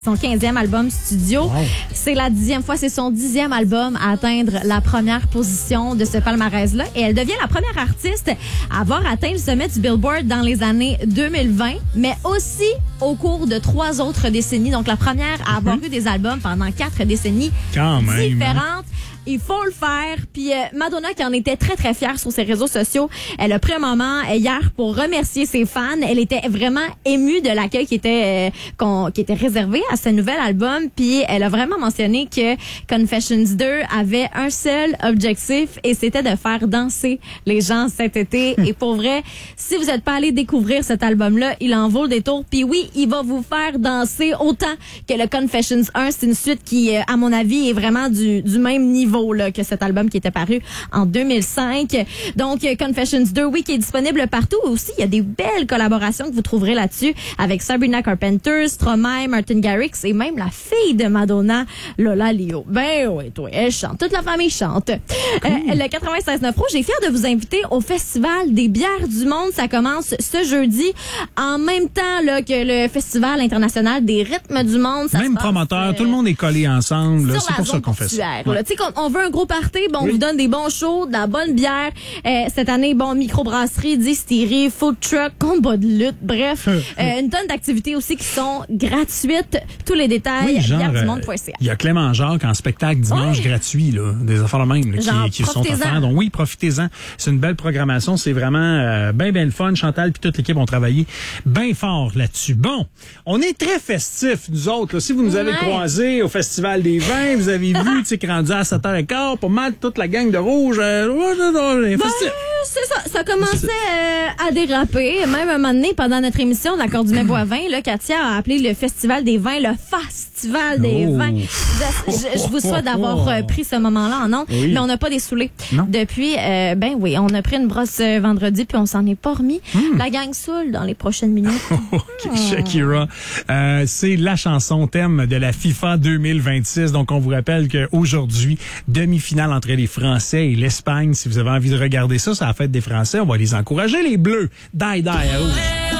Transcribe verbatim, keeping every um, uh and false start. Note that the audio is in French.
Son quinzième album studio. Wow. C'est la dixième fois, c'est son dixième album à atteindre la première position de ce palmarès-là. Et elle devient la première artiste à avoir atteint le sommet du Billboard dans les années deux mille vingt, mais aussi au cours de trois autres décennies. Donc, la première à avoir mm-hmm. eu des albums pendant quatre décennies Quand même, différentes. Hein? Il faut le faire. Puis euh, Madonna, qui en était très, très fière sur ses réseaux sociaux, elle a pris un moment euh, hier pour remercier ses fans. Elle était vraiment émue de l'accueil qui était euh, qu'on, qui était réservé à ce nouvel album. Puis elle a vraiment mentionné que Confessions deux avait un seul objectif et c'était de faire danser les gens cet été. Et pour vrai, si vous n'êtes pas allé découvrir cet album-là, il en vaut le détour. Puis oui, il va vous faire danser autant que le Confessions un. C'est une suite qui, euh, à mon avis, est vraiment du, du même niveau là, que cet album qui était paru en deux mille cinq. Donc, Confessions deux, oui, qui est disponible partout. Aussi, il y a des belles collaborations que vous trouverez là-dessus avec Sabrina Carpenter, Stromae, Martin Garrix et même la fille de Madonna, Lola Lio. Ben oui, toi, elle chante. Toute la famille chante. Cool. Euh, le quatre-vingt-seize neuf Rouge, j'ai fière de vous inviter au Festival des bières du monde. Ça commence ce jeudi, en même temps là, que le Festival international des rythmes du monde. Ça même promoteur, euh, tout le monde est collé ensemble. C'est pour ça qu'on fait ça. Ouais. Tu sais, on veut un gros party, bon, oui. on vous donne des bons shows, de la bonne bière. Euh, cette année, bon, microbrasserie, distillerie, food truck, combat de lutte, bref, euh, une tonne d'activités aussi qui sont gratuites. Tous les détails, oui, bière du monde point c a. Il y a Clément Jacques en spectacle dimanche ouais. gratuit, là, des affaires de même, là, genre, qui, qui sont offerts. Donc oui, profitez-en. C'est une belle programmation. C'est vraiment euh, bien, bien le fun. Chantal puis toute l'équipe ont travaillé bien fort là-dessus. Bon, on est très festifs, nous autres. Là. Si vous nous avez ouais. croisés au Festival des vins, vous avez vu, tu sais, rendu à sept heures quinze, pas mal toute la gang de rouge. Euh, ben, c'est ça. Ça commençait euh, à déraper. Même un moment donné, pendant notre émission de l'Accord du Bois-Vin, là, Katia a appelé le Festival des vins le Festival des oh. vins. Je, je, je vous souhaite d'avoir euh, pris ce moment-là en ondes, oui. mais on n'a pas dessoulé. Depuis, euh, ben oui, on a pris une brosse euh, vendredi, puis on s'en est pas remis. Mm. La gang saoule dans les prochaines minutes. Okay, Shakira, euh, c'est la chanson thème de la FIFA deux mille vingt-six. Donc, on vous rappelle qu'aujourd'hui, demi-finale entre les Français et l'Espagne. Si vous avez envie de regarder ça, c'est la fête des Français. On va les encourager, les Bleus. Die, die, à rouge.